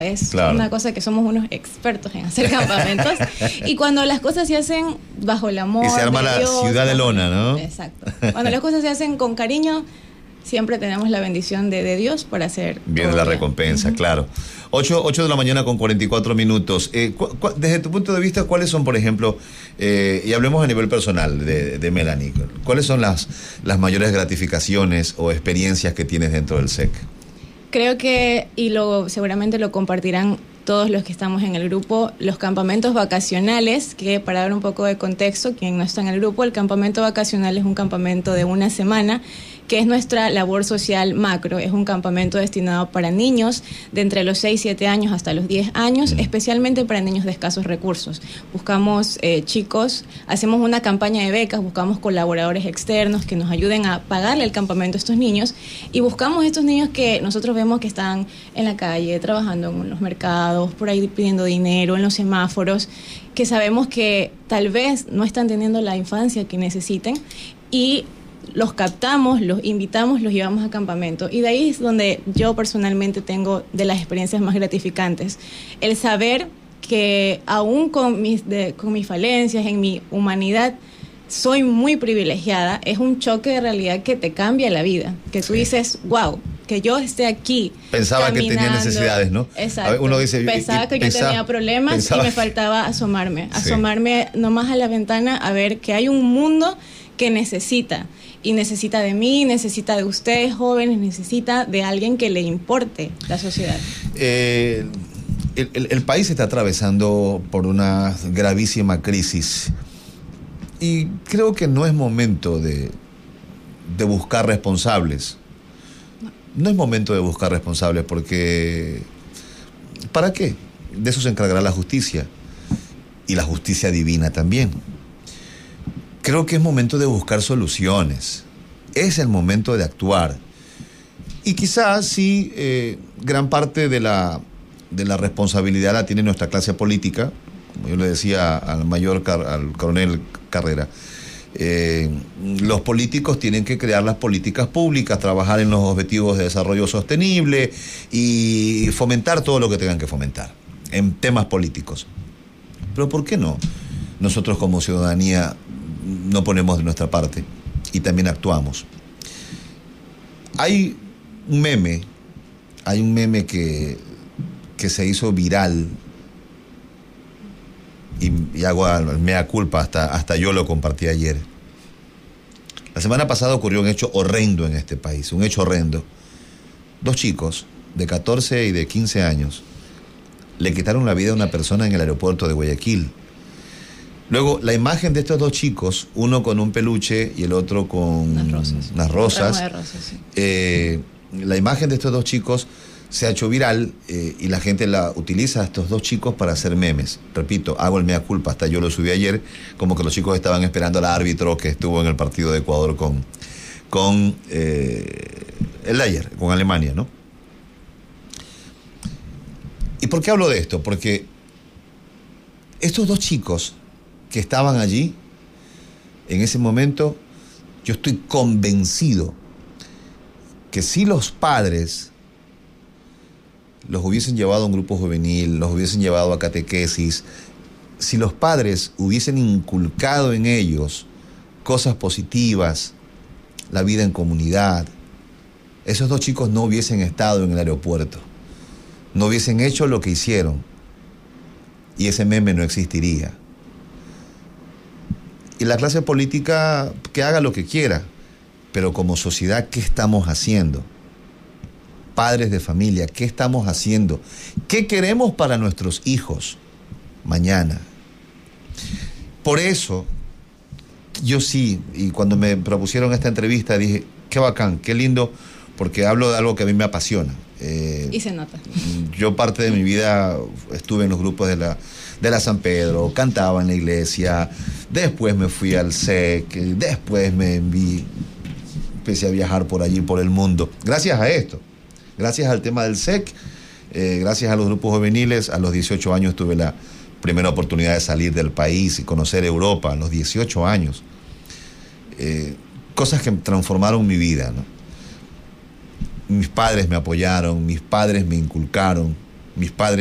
Es Claro. una cosa que somos unos expertos en hacer campamentos. Y cuando las cosas se hacen bajo el amor Y se arma de la Dios, ciudad de lona, ¿no? Exacto. Cuando las cosas se hacen con cariño, siempre tenemos la bendición de Dios para hacer. Viene todo la bien. recompensa, claro. 8 de la mañana con 44 minutos. Desde tu punto de vista, ¿cuáles son, por ejemplo, y hablemos a nivel personal de Melanie, cuáles son las mayores gratificaciones o experiencias que tienes dentro del SEC? Creo que, seguramente lo compartirán todos los que estamos en el grupo, los campamentos vacacionales, que para dar un poco de contexto, quien no está en el grupo, el campamento vacacional es un campamento de una semana, que es nuestra labor social macro. Es un campamento destinado para niños de entre los 6, 7 años hasta los 10 años, especialmente para niños de escasos recursos. Buscamos chicos, hacemos una campaña de becas, buscamos colaboradores externos que nos ayuden a pagarle el campamento a estos niños, y buscamos estos niños que nosotros vemos que están en la calle, trabajando en los mercados, por ahí pidiendo dinero, en los semáforos, que sabemos que tal vez no están teniendo la infancia que necesiten, y los captamos, los invitamos, los llevamos a campamento. Y de ahí es donde yo personalmente tengo de las experiencias más gratificantes. El saber que aún con mis falencias, en mi humanidad, soy muy privilegiada. Es un choque de realidad que te cambia la vida. Que tú dices, wow, que yo esté aquí. Pensaba caminando. que tenía necesidades, ¿no? Exacto. Uno dice, pensaba que yo tenía problemas y me faltaba asomarme nomás a la ventana a ver que hay un mundo que necesita. Y necesita de mí, necesita de ustedes jóvenes, necesita de alguien que le importe la sociedad. El país está atravesando por una gravísima crisis y creo que no es momento de buscar responsables. No es momento de buscar responsables porque ¿para qué? De eso se encargará la justicia, y la justicia divina también. Creo que es momento de buscar soluciones. Es el momento de actuar. Y quizás sí, gran parte de la responsabilidad la tiene nuestra clase política. Como yo le decía al coronel Carrera, los políticos tienen que crear las políticas públicas, trabajar en los objetivos de desarrollo sostenible y fomentar todo lo que tengan que fomentar en temas políticos. Pero ¿por qué no? Nosotros como ciudadanía no ponemos de nuestra parte y también actuamos. Hay un meme que se hizo viral y hago mea culpa, hasta yo lo compartí ayer. La semana pasada ocurrió un hecho horrendo en este país, un hecho horrendo. 2 chicos de 14 y de 15 años le quitaron la vida a una persona en el aeropuerto de Guayaquil. Luego, la imagen de estos 2 chicos, uno con un peluche y el otro con unas rosas. Un ramo de rosas, sí. La imagen de estos 2 chicos se ha hecho viral y la gente utiliza a estos 2 chicos para hacer memes. Repito, hago el mea culpa, hasta yo lo subí ayer, como que los chicos estaban esperando al árbitro que estuvo en el partido de Ecuador con Alemania, ¿no? ¿Y por qué hablo de esto? Porque estos 2 chicos que estaban allí, en ese momento, yo estoy convencido que si los padres los hubiesen llevado a un grupo juvenil, los hubiesen llevado a catequesis, si los padres hubiesen inculcado en ellos cosas positivas, la vida en comunidad, esos 2 chicos no hubiesen estado en el aeropuerto, no hubiesen hecho lo que hicieron y ese meme no existiría. Y la clase política que haga lo que quiera, pero como sociedad, ¿qué estamos haciendo? Padres de familia, ¿qué estamos haciendo? ¿Qué queremos para nuestros hijos mañana? Por eso, yo sí, y cuando me propusieron esta entrevista dije, qué bacán, qué lindo, porque hablo de algo que a mí me apasiona. Y se nota. Yo parte de mi vida estuve en los grupos de la San Pedro, cantaba en la iglesia, después me fui al SEC, después empecé a viajar por allí, por el mundo. Gracias a esto, gracias al tema del SEC, gracias a los grupos juveniles, a los 18 años tuve la primera oportunidad de salir del país y conocer Europa, a los 18 años. Cosas que transformaron mi vida, ¿no? Mis padres me apoyaron, mis padres me inculcaron, mis padres